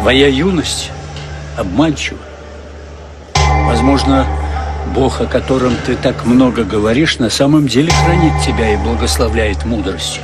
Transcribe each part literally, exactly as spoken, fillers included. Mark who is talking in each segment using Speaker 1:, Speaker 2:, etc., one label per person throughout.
Speaker 1: Твоя юность обманчива. Возможно, Бог, о котором ты так много говоришь, на самом деле хранит тебя и благословляет мудростью.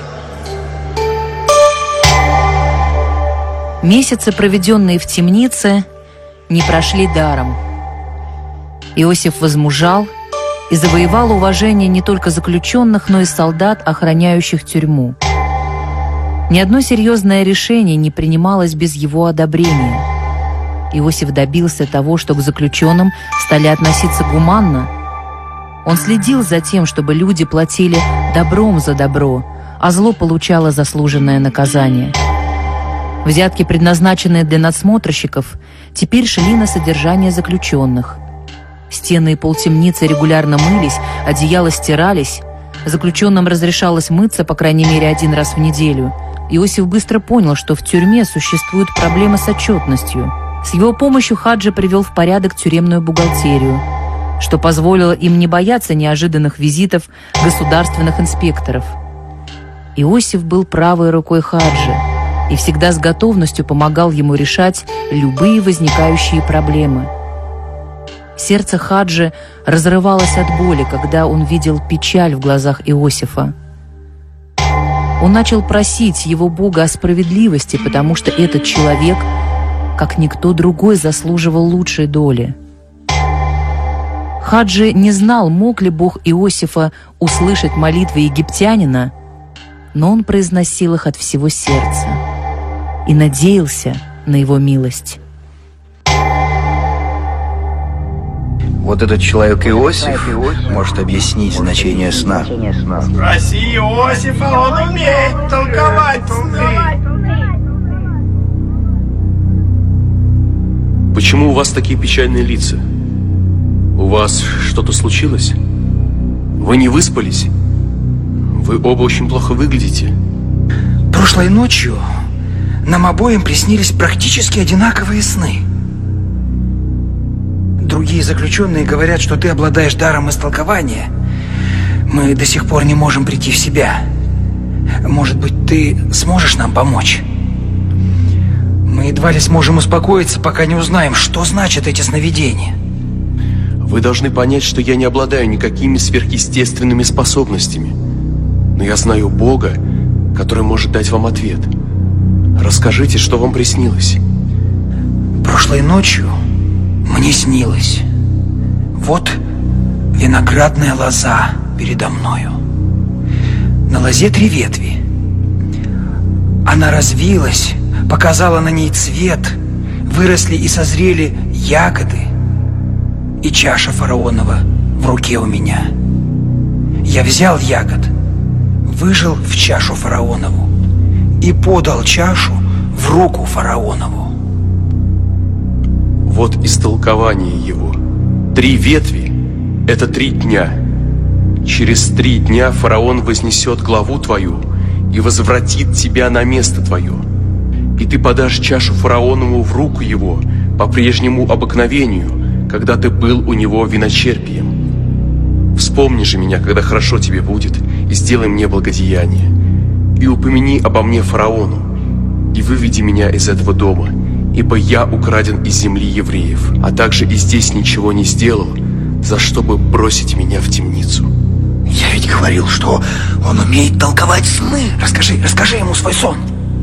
Speaker 2: Месяцы, проведенные в темнице, не прошли даром. Иосиф возмужал и завоевал уважение не только заключенных, но и солдат, охраняющих тюрьму. Ни одно серьезное решение не принималось без его одобрения. Иосиф добился того, что к заключенным стали относиться гуманно. Он следил за тем, чтобы люди платили добром за добро, а зло получало заслуженное наказание. Взятки, предназначенные для надсмотрщиков, теперь шли на содержание заключенных. Стены и пол темницы регулярно мылись, одеяла стирались. Заключенным разрешалось мыться, по крайней мере, один раз в неделю. Иосиф быстро понял, что в тюрьме существуют проблемы с отчетностью. С его помощью Хаджи привел в порядок тюремную бухгалтерию, что позволило им не бояться неожиданных визитов государственных инспекторов. Иосиф был правой рукой Хаджи и всегда с готовностью помогал ему решать любые возникающие проблемы. Сердце Хаджи разрывалось от боли, когда он видел печаль в глазах Иосифа. Он начал просить его Бога о справедливости, потому что этот человек, как никто другой, заслуживал лучшей доли. Хаджи не знал, мог ли Бог Иосифа услышать молитвы египтянина, но он произносил их от всего сердца и надеялся на его милость.
Speaker 3: Вот этот человек Иосиф может объяснить значение сна.
Speaker 4: Спроси Иосифа, он умеет толковать сны.
Speaker 5: Почему у вас такие печальные лица? У вас что-то случилось? Вы не выспались? Вы оба очень плохо выглядите.
Speaker 6: Прошлой ночью нам обоим приснились практически одинаковые сны. Другие заключенные говорят, что ты обладаешь даром истолкования. Мы до сих пор не можем прийти в себя. Может быть, ты сможешь нам помочь? Мы едва ли сможем успокоиться, пока не узнаем, что значат эти сновидения.
Speaker 5: Вы должны понять, что я не обладаю никакими сверхъестественными способностями. Но я знаю Бога, который может дать вам ответ. Расскажите, что вам приснилось.
Speaker 6: Прошлой ночью мне снилось. Вот виноградная лоза передо мною. На лозе три ветви. Она развилась, показала на ней цвет, выросли и созрели ягоды, и чаша фараонова в руке у меня. Я взял ягод, выжал в чашу фараонову и подал чашу в руку фараонову.
Speaker 5: Вот истолкование его. Три ветви – это три дня. Через три дня фараон вознесет главу твою и возвратит тебя на место твое. И ты подашь чашу фараонову в руку его по прежнему обыкновению, когда ты был у него виночерпием. Вспомни же меня, когда хорошо тебе будет, и сделай мне благодеяние. И упомяни обо мне фараону, и выведи меня из этого дома, ибо я украден из земли евреев, а также и здесь ничего не сделал, за что бы бросить меня в темницу.
Speaker 6: Я ведь говорил, что он умеет толковать сны. Расскажи, расскажи ему свой сон.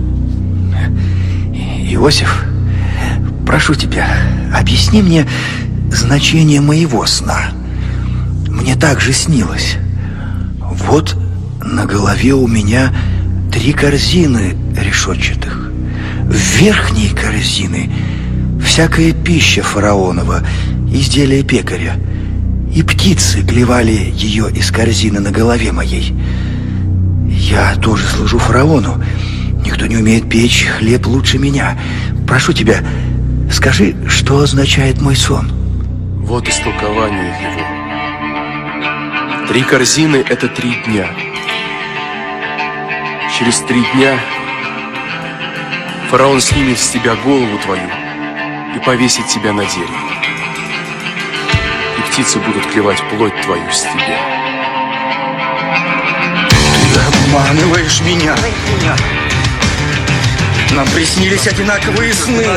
Speaker 3: Иосиф, прошу тебя, объясни мне значение моего сна. Мне также снилось. Вот на голове у меня три корзины решетчатых. В верхней корзины всякая пища фараонова, изделия пекаря, и птицы клевали ее из корзины на голове моей. Я тоже служу фараону. Никто не умеет печь хлеб лучше меня. Прошу тебя, скажи, что означает мой сон?
Speaker 5: Вот истолкование его. Три корзины – это три дня. Через три дня фараон снимет с тебя голову твою и повесит тебя на дереве. И птицы будут клевать плоть твою с тебя.
Speaker 6: Ты обманываешь меня. Нам приснились одинаковые сны.